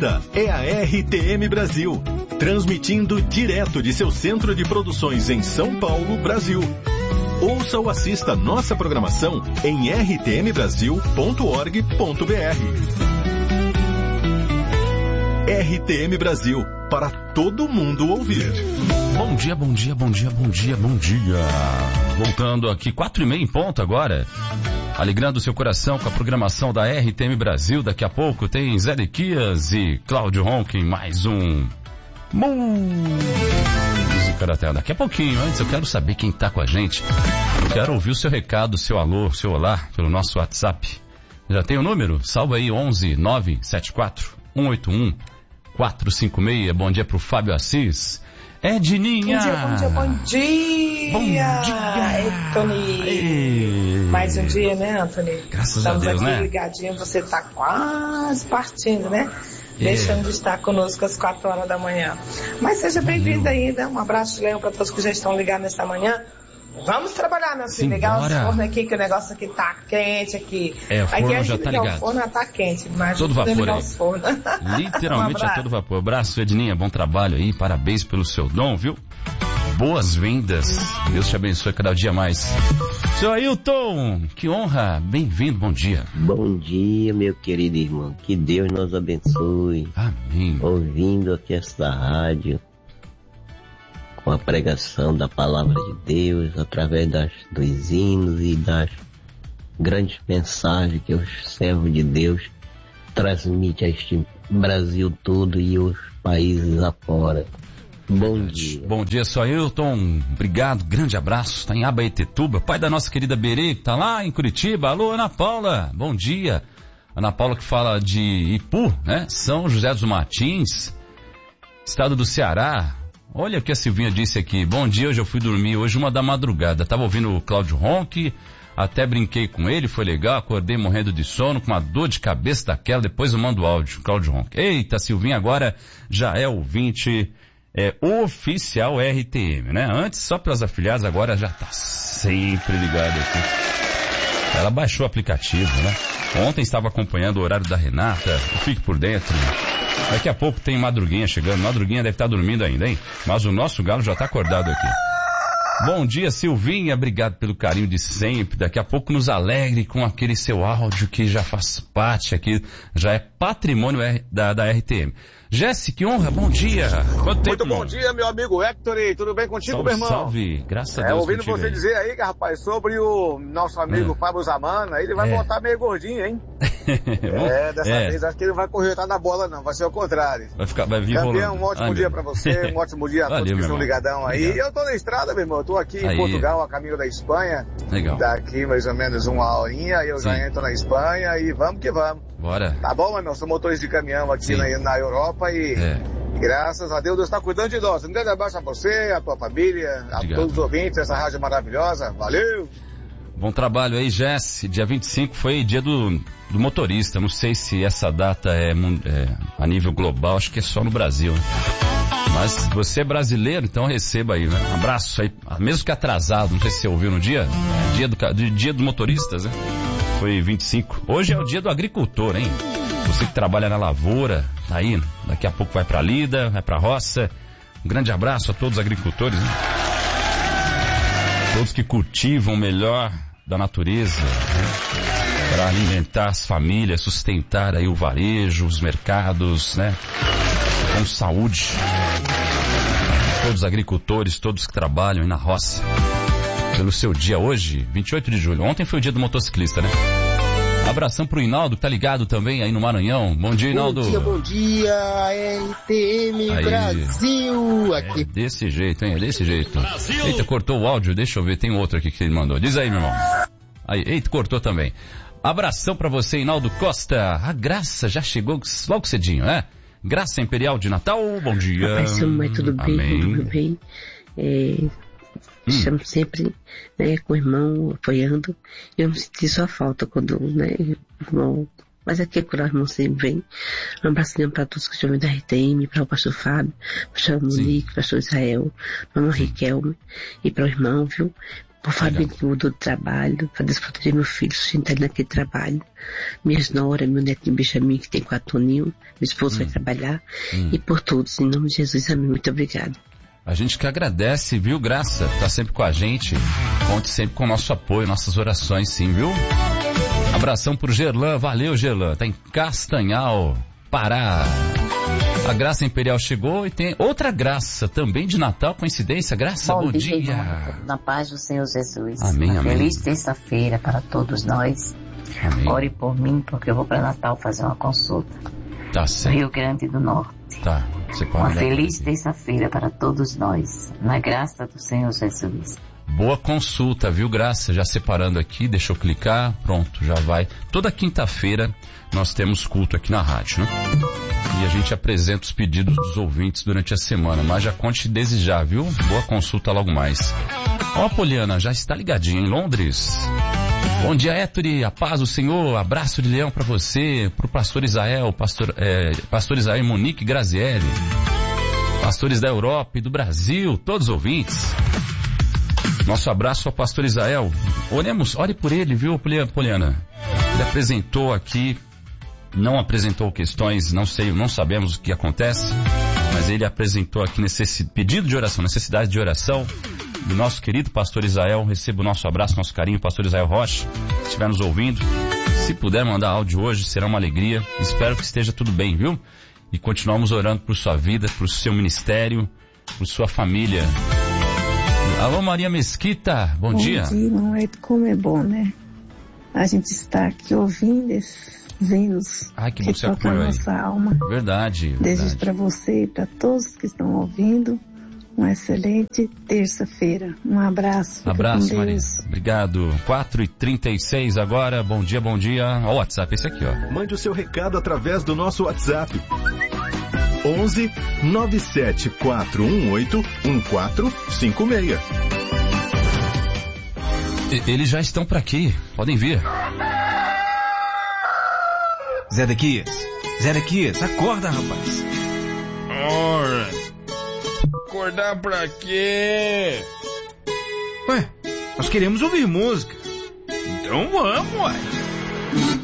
Esta é a RTM Brasil, transmitindo direto de seu centro de produções em São Paulo, Brasil. Ouça ou assista nossa programação em rtmbrasil.org.br. RTM Brasil, para todo mundo ouvir. Bom dia, bom dia, bom dia, bom dia, bom dia. Voltando aqui, 4h30 em ponto agora. Alegrando seu coração com a programação da RTM Brasil. Daqui a pouco tem Zé Liquias e Cláudio Ronquim, mais um Música da Terra. Daqui a pouquinho, antes eu quero saber quem tá com a gente. Eu quero ouvir o seu recado, seu alô, seu olá, pelo nosso WhatsApp. Já tem o número? Salva aí, 11 974 181 456. Bom dia pro Fábio Assis. Edninha. Bom dia, bom dia. Bom dia. Antony. Mais um dia, né, Antony? Graças a Deus, Estamos aqui né? ligadinho, você tá quase partindo, né? Deixando de estar conosco às 4 horas da manhã. Mas seja bem-vindo ainda. Um abraço de leão para todos que já estão ligados nesta manhã. Vamos trabalhar, meu filho. Ligar os fornos aqui, que o negócio aqui tá quente aqui. O forno já tá ligado. O forno tá quente, mas todo vapor aí. Literalmente a todo vapor. Abraço, Edninha. Bom trabalho aí. Parabéns pelo seu dom, viu? Boas vendas. Deus te abençoe cada dia mais. Seu Ailton, que honra. Bem-vindo, bom dia. Bom dia, meu querido irmão. Que Deus nos abençoe. Amém. Ouvindo aqui esta rádio, com a pregação da palavra de Deus, através dos hinos e das grandes mensagens que os servos de Deus transmitem a este Brasil todo e os países afora. Bom dia. Bom dia, só Ailton. Obrigado, grande abraço. Está em Abaetetuba, pai da nossa querida Berê, que está lá em Curitiba. Alô, Ana Paula. Bom dia. Ana Paula que fala de Ipu, né? São José dos Martins, estado do Ceará. Olha o que a Silvinha disse aqui. Bom dia, hoje eu fui dormir, hoje 1 da madrugada. Tava ouvindo o Cláudio Ronquim, até brinquei com ele, foi legal, acordei morrendo de sono, com uma dor de cabeça daquela, depois eu mando o áudio, Cláudio Ronquim. Eita, Silvinha agora já é ouvinte oficial RTM, né? Antes só pelas afiliadas, agora já tá sempre ligado aqui. Ela baixou o aplicativo, né? Ontem estava acompanhando o horário da Renata, Fique por Dentro. Daqui a pouco tem Madruguinha chegando. Madruguinha deve estar dormindo ainda, hein? Mas o nosso galo já está acordado aqui. Bom dia, Silvinha. Obrigado pelo carinho de sempre. Daqui a pouco nos alegre com aquele seu áudio que já faz parte aqui, já é patrimônio da RTM. Jéssica, que honra, bom dia. Quanto tempo, muito bom dia, meu amigo Hector. Tudo bem contigo, salve, meu irmão? Salve, graças a Deus. Ouvindo você dizer aí, rapaz, sobre o nosso amigo Fábio Zamana, ele vai voltar meio gordinho, hein? Dessa vez acho que ele não vai corretar na bola, não. Vai ser o contrário. Vai vir rolando. Campeão, um ótimo dia pra você, um ótimo dia a todos que estão ligadão aí. Obrigado. Eu tô na estrada, meu irmão. Eu tô aqui em Portugal, a caminho da Espanha. Legal. Daqui mais ou menos 1 horinha, eu já entro na Espanha e vamos que vamos. Bora. Tá bom, meu irmão? Sou motorista de caminhão aqui na Europa e graças a Deus está cuidando de nós. Um grande abraço a você, a tua família, a todos os ouvintes dessa rádio maravilhosa. Valeu! Bom trabalho aí, Jess. Dia 25 foi dia do motorista. Não sei se essa data é a nível global, acho que é só no Brasil. Mas você é brasileiro, então receba aí, né? Um abraço aí, mesmo que atrasado, não sei se você ouviu no dia. Dia dos motoristas, né? Foi 25. Hoje é o dia do agricultor, hein? Você que trabalha na lavoura, aí, daqui a pouco vai pra lida, vai pra roça. Um grande abraço a todos os agricultores, né? Todos que cultivam o melhor da natureza, né? Para alimentar as famílias, sustentar aí o varejo, os mercados, né? Com saúde. Todos os agricultores, todos que trabalham aí na roça. Pelo seu dia hoje, 28 de julho. Ontem foi o dia do motociclista, né? Abração pro Hinaldo, que tá ligado também aí no Maranhão. Bom dia, Hinaldo. Bom dia, RTM aí. Brasil. Aqui. Desse jeito, hein? É desse jeito. Brasil. Eita, cortou o áudio, deixa eu ver, tem outro aqui que ele mandou. Diz aí, meu irmão. Aí, eita, cortou também. Abração pra você, Hinaldo Costa. A Graça já chegou logo cedinho, né? Graça Imperial de Natal, bom dia. Papai, seu mãe, tudo bem? Amém. Tudo bem? Estamos sempre, né, com o irmão apoiando. Eu me senti sua falta quando, né, irmão. Mas aqui é curar o irmão sempre vem. Um abracinho para todos que estão vendo da RTM, para o pastor Fábio, pastor Monique, pastor Israel, mamãe Riquelme, e para o irmão, viu? Por Fabinho que mudou de trabalho, para Deus proteger meu filho, sustentar ele naquele trabalho. Minhas noras, meu netinho Benjamin, que tem 4 aninhos, meu esposo vai trabalhar. E por todos, em nome de Jesus, amém. Muito obrigado. A gente que agradece, viu, Graça? Tá sempre com a gente. Conte sempre com o nosso apoio, nossas orações, sim, viu? Abração pro Gerlan. Valeu, Gerlan. Tá em Castanhal, Pará. A Graça Imperial chegou e tem outra Graça também de Natal. Coincidência? Graça, bom dia. Na paz do Senhor Jesus. Amém, amém. Feliz terça-feira para todos nós. Amém. Ore por mim, porque eu vou para Natal fazer uma consulta. Tá certo. Rio Grande do Norte. Tá. Uma feliz terça-feira para todos nós. Na graça do Senhor Jesus. Boa consulta, viu, Graça? Já separando aqui, deixa eu clicar, pronto, já vai. Toda quinta-feira nós temos culto aqui na rádio, né? E a gente apresenta os pedidos dos ouvintes durante a semana, mas já conte desde já, viu? Boa consulta logo mais. Ó, Poliana, já está ligadinha em Londres. Bom dia, Héctor, a paz do Senhor, abraço de leão para você, pro pastor Israel, pastor Israel Monique Grazielli, pastores da Europa e do Brasil, todos os ouvintes. Nosso abraço ao pastor Israel. Ore por ele, viu, Poliana? Ele apresentou aqui, não apresentou questões, não sabemos o que acontece, mas ele apresentou aqui pedido de oração, necessidade de oração do nosso querido pastor Israel. Receba o nosso abraço, nosso carinho, pastor Israel Rocha, se estiver nos ouvindo. Se puder mandar áudio hoje, será uma alegria. Espero que esteja tudo bem, viu? E continuamos orando por sua vida, por seu ministério, por sua família. Alô, Maria Mesquita, bom dia. Bom dia, noite, como é bom, né? A gente está aqui ouvindo esses hinos que tocam a nossa alma. Verdade. Desejo para você e para todos que estão ouvindo uma excelente terça-feira. Um abraço. Abraço, Maria. Obrigado. 4h36 agora. Bom dia, bom dia. Ó, o WhatsApp, esse aqui, ó. Mande o seu recado através do nosso WhatsApp. 11 97418 1456. Eles já estão por aqui. Podem vir. Zedequias, acorda, rapaz. Ora, acordar pra quê? Ué, nós queremos ouvir música. Então vamos, ué.